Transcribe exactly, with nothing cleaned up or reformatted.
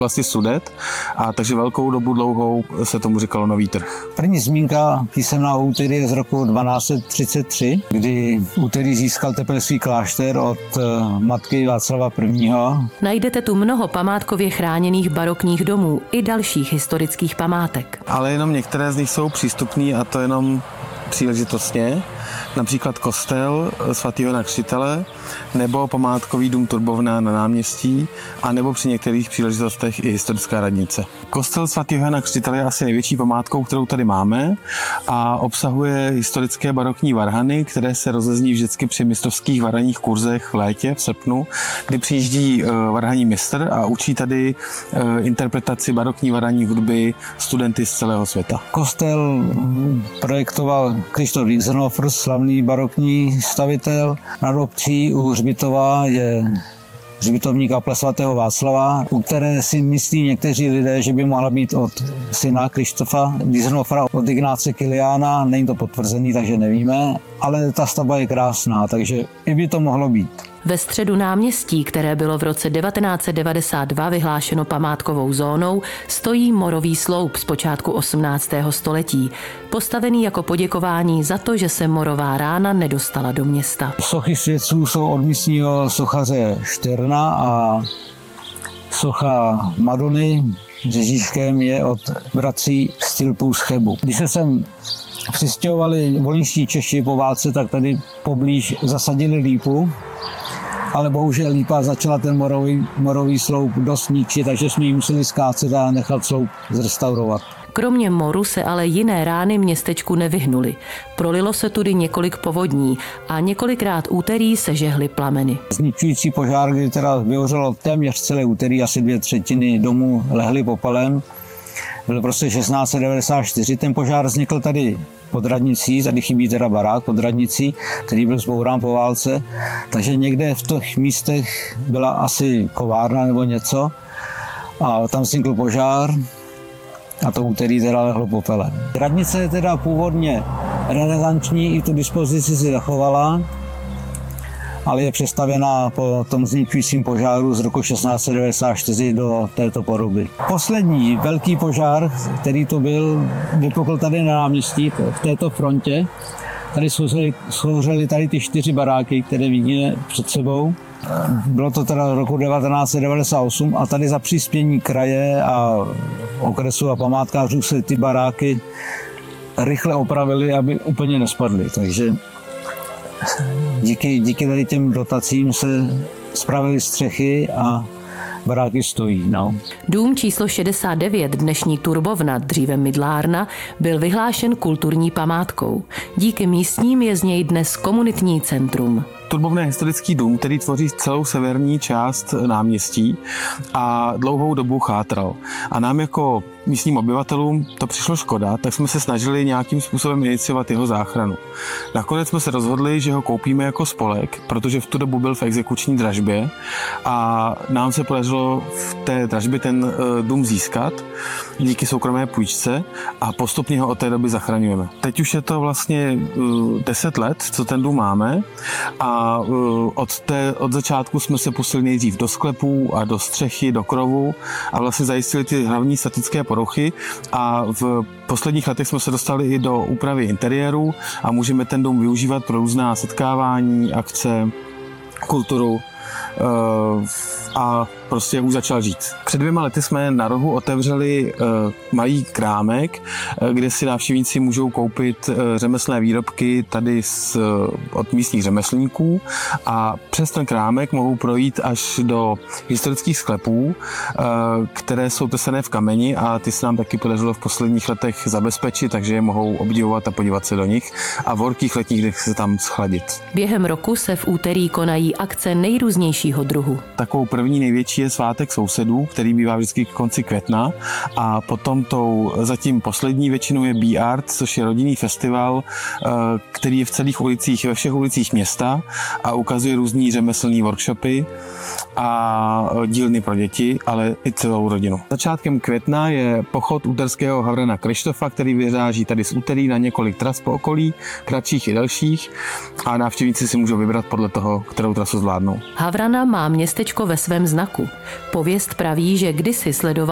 vlastně Sudet, a takže velkou dobu dlouhou se tomu říkalo Nový trh. První zmínka písemná o Úterý je z roku dvanáct set třicet tři, kdy Úterý získal Tepelský klášter od matky Václava prvního. Najdete tu mnoho památkově chráněných barokních domů i dalších historických památek. Ale jenom některé z nich jsou přístupné, a to jenom příležitostně. Například kostel svatého Jana Křtitele nebo památkový dům Turbovna na náměstí, a nebo při některých příležitostech i historická radnice. Kostel svatého Jana Křtitele je asi největší památkou, kterou tady máme, a obsahuje historické barokní varhany, které se rozezní vždycky při mistrovských varhanních kurzech v létě, v srpnu, kdy přijíždí varhanní mistr a učí tady interpretaci barokní varhanní hudby studenty z celého světa. Kostel projektoval Krištof Rinzenhofer, slavný barokní stavitel. Nad obcí u Hřbitova je hřbitovní kaple svatého Václava, u které si myslí někteří lidé, že by mohla být od syna Krištofa Rinzenhofera, od Ignáce Kiliána. Není to potvrzený, takže nevíme, ale ta stavba je krásná, takže i by to mohlo být. Ve středu náměstí, které bylo v roce devatenáct set devadesát dva vyhlášeno památkovou zónou, stojí morový sloup z počátku osmnáctého století, postavený jako poděkování za to, že se morová rána nedostala do města. Sochy svědců jsou od místního sochaře Šterna a socha Madony s Ježíškem je od bratří Stilpů z Chebu. Když se sem přistěhovali vojenští Češi po válce, tak tady poblíž zasadili lípu, ale bohužel lípa začala ten morový, morový sloup dost ničit, takže jsme ji museli skácet a nechat sloup zrestaurovat. Kromě moru se ale jiné rány městečku nevyhnuly. Prolilo se tudy několik povodní a několikrát Úterý se žehly plameny. Zničující požár, kdy teda vyhořelo téměř celé Úterý, asi dvě třetiny domů lehly popelem. Byl prostě šestnáct set devadesát čtyři, ten požár vznikl tady pod radnicí, tady chybí teda barák pod radnicí, který byl zbourán po válce, takže někde v těch místech byla asi kovárna nebo něco a tam vznikl požár a to Úterý teda lehlo popelem. Radnice je teda původně renesanční, i tu dispozici si zachovala, ale je přestavěná po tom zničujícím požáru z roku šestnáct set devadesát čtyři do této podoby. Poslední velký požár, který to byl, vypukl tady na náměstí v této frontě. Tady schořely tady ty čtyři baráky, které vidíme před sebou. Bylo to teda roku devatenáct set devadesát osm a tady za přispění kraje a okresu a památkářů se ty baráky rychle opravily, aby úplně nespadly. Takže díky, díky tady těm dotacím se spravily střechy a baráky stojí. No. Dům číslo šedesát devět, dnešní Turbovna, dříve mydlárna, byl vyhlášen kulturní památkou. Díky místním je z něj dnes komunitní centrum. Turbovna je historický dům, který tvoří celou severní část náměstí a dlouhou dobu chátral. A nám jako místním obyvatelům to přišlo škoda, tak jsme se snažili nějakým způsobem iniciovat jeho záchranu. Nakonec jsme se rozhodli, že ho koupíme jako spolek, protože v tu dobu byl v exekuční dražbě a nám se podařilo v té dražbě ten dům získat díky soukromé půjčce a postupně ho od té doby zachraňujeme. Teď už je to vlastně deset let, co ten dům máme, a od, té, od začátku jsme se pustili nejdřív do sklepů a do střechy, do krovu a vlastně zajistili ty hlavní statické poruchy a v posledních letech jsme se dostali i do úpravy interiéru a můžeme ten dům využívat pro různá setkávání, akce, kulturu a prostě už začal žít. Před dvěma lety jsme na rohu otevřeli malý krámek, kde si návštěvníci můžou koupit řemeslné výrobky tady z, od místních řemeslníků a přes ten krámek mohou projít až do historických sklepů, které jsou tesané v kameni a ty se nám taky podařilo v posledních letech zabezpečit, takže je mohou obdivovat a podívat se do nich a v horkých letních dnech se tam schladit. Během roku se v Úterý konají akce nejrůznějšího druhu. Takovou první největší je svátek sousedů, který bývá vždycky k konci května a potom tou zatím poslední většinou je B-Art, což je rodinný festival, který je v celých ulicích, ve všech ulicích města a ukazuje různý řemeslný workshopy a dílny pro děti, ale i celou rodinu. Začátkem května je pochod úterského havrana Krištofa, který vyráží tady z Úterý na několik tras po okolí, kratších i delších a návštěvníci si můžou vybrat podle toho, kterou trasu zvládnou. Havrana má městečko ve svém znaku. Pověst praví, že kdysi sledoval